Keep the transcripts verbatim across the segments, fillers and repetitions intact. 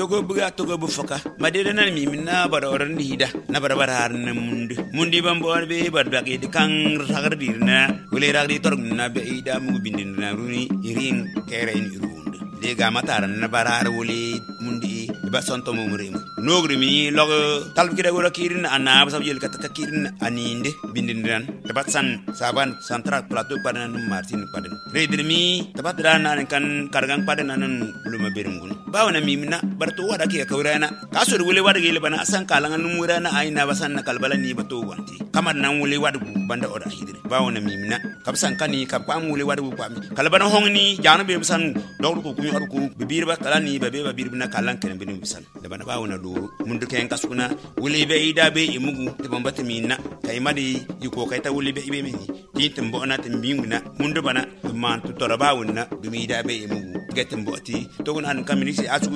togo buga togo bu foka madede nan mi minna bara oran dida na bara bara har na mundi mundi bambo be bar bagi de kan ragar dirna wele ragdi torg na be ida mu bindin na runi irin kere in irunde de ga mataran na bara har wele mundi ba sonto mo murim nogri mi log talb kida gora kirin ana ba sabjel kataka kirin aninde bindin dan tabat san saban santral plateau padan martin padan redir mi tabat dana kan kargang padan nan buluma berum bawna mimna barto wada ke kawrana kasur wule wada gele bana asan kalangan numurana aina basan na kalbala ni bato wanti kamar nan wule wada bu banda oda hidri bawna mimna kabsan kani kab kwam wule wada bu kwam kalbana hongni janu be basan dawru ko kumi arku bibir ba kalani be be bibir bina kalan ken bin bisan da bana bawna do mundu ken kasuna wule be ida be imugu te bombata minna kay madi yiko kay ta wule be ibe mini tintum bona timbinguna mundu bana man tu toraba wonna dumi ida be imugu getem boti to gon kamini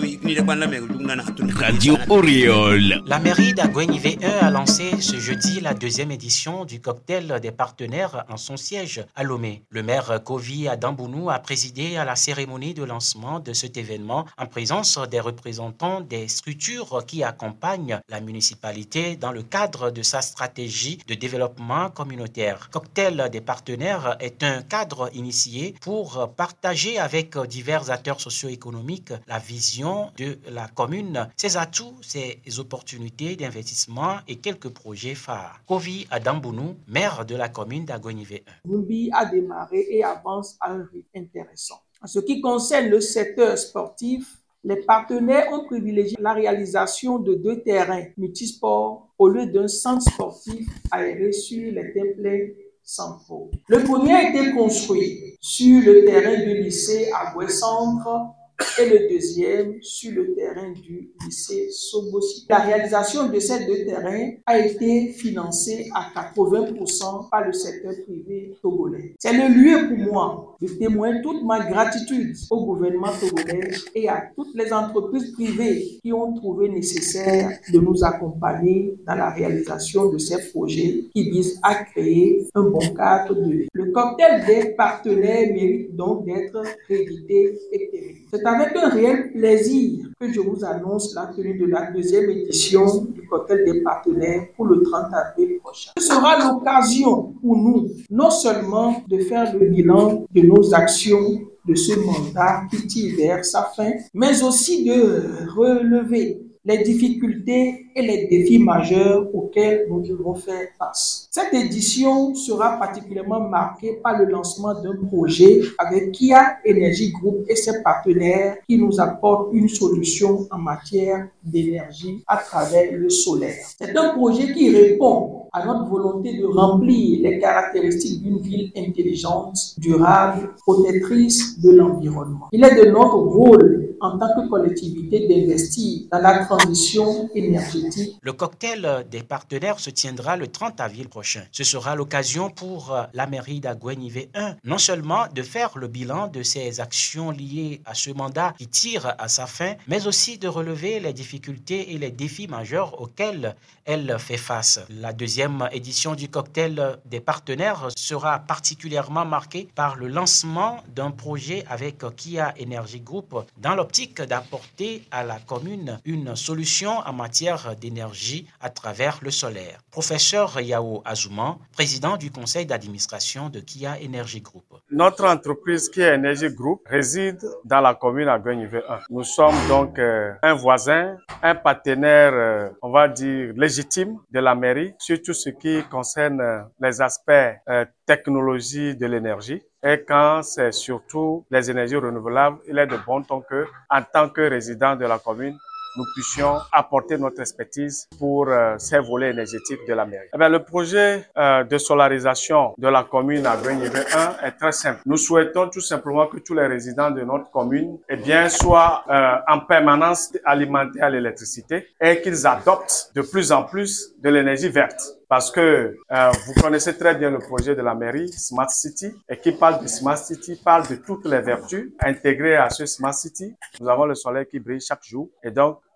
Radio Oriol. La mairie d'Aguenivé un a lancé ce jeudi la deuxième édition du cocktail des partenaires en son siège à Lomé. Le maire Kovi Adambounou a présidé à la cérémonie de lancement de cet événement en présence des représentants des structures qui accompagnent la municipalité dans le cadre de sa stratégie de développement communautaire. Cocktail des partenaires est un cadre initié pour partager avec divers acteurs socio-économiques la vision de la commune, ses atouts, ses opportunités d'investissement et quelques projets phares. Kovi Adambounou, maire de la commune d'Aguenivé un. Numbi a démarré et avance à un rythme intéressant. En ce qui concerne le secteur sportif, les partenaires ont privilégié la réalisation de deux terrains multisports au lieu d'un centre sportif aéré sur les templates centraux. Le premier a été construit sur le terrain du lycée Agoué Centre et le deuxième sur le terrain du lycée Sobosi. La réalisation de ces deux terrains a été financée à quatre-vingts pour cent par le secteur privé togolais. C'est le lieu pour moi de témoigner toute ma gratitude au gouvernement togolais et à toutes les entreprises privées qui ont trouvé nécessaire de nous accompagner dans la réalisation de ces projets qui visent à créer un bon cadre de vie. Le cocktail des partenaires mérite donc d'être réédité et terrible. C'est avec un réel plaisir que je vous annonce la tenue de la deuxième édition du cocktail des partenaires pour le trente avril prochain. Ce sera l'occasion pour nous, non seulement de faire le bilan de nos actions de ce mandat qui tire vers sa fin, mais aussi de relever les difficultés et les défis majeurs auxquels nous devons faire face. Cette édition sera particulièrement marquée par le lancement d'un projet avec Kia Energy Group et ses partenaires qui nous apportent une solution en matière d'énergie à travers le solaire. C'est un projet qui répond à notre volonté de remplir les caractéristiques d'une ville intelligente, durable, protectrice de l'environnement. Il est de notre rôle en tant que collectivité d'investir dans la transition énergétique. Le cocktail des partenaires se tiendra le trente avril prochain. Ce sera l'occasion pour la mairie d'Aguenivé un non seulement de faire le bilan de ses actions liées à ce mandat qui tire à sa fin, mais aussi de relever les difficultés et les défis majeurs auxquels elle fait face. La deuxième édition du cocktail des partenaires sera particulièrement marquée par le lancement d'un projet avec Kia Energy Group dans l'optique d'apporter à la commune une solution en matière d'énergie à travers le solaire. Professeur Yao Azouman, président du conseil d'administration de Kia Energy Group. Notre entreprise Kia Energy Group réside dans la commune d'Aguenivé un. Nous sommes donc euh, un voisin, un partenaire, euh, on va dire, légitime de la mairie sur tout ce qui concerne euh, les aspects euh, technologie de l'énergie. Et quand c'est surtout les énergies renouvelables, il est de bon ton que, en tant que résident de la commune, nous puissions apporter notre expertise pour euh, ces volets énergétiques de la mairie. Eh bien, le projet euh, de solarisation de la commune d'Aguenivé un est très simple. Nous souhaitons tout simplement que tous les résidents de notre commune eh bien, soient euh, en permanence alimentés à l'électricité et qu'ils adoptent de plus en plus de l'énergie verte. Parce que euh, vous connaissez très bien le projet de la mairie Smart City et qui parle de Smart City, parle de toutes les vertus intégrées à ce Smart City. Nous avons le soleil qui brille chaque jour et donc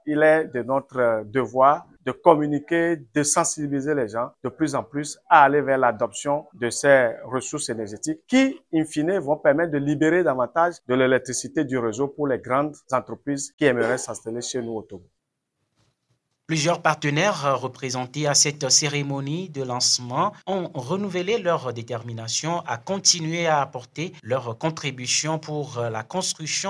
il est de notre devoir de communiquer, de sensibiliser les gens de plus en plus à aller vers l'adoption de ces ressources énergétiques qui, in fine, vont permettre de libérer davantage de l'électricité du réseau pour les grandes entreprises qui aimeraient s'installer chez nous au Togo. Plusieurs partenaires représentés à cette cérémonie de lancement ont renouvelé leur détermination à continuer à apporter leur contribution pour la construction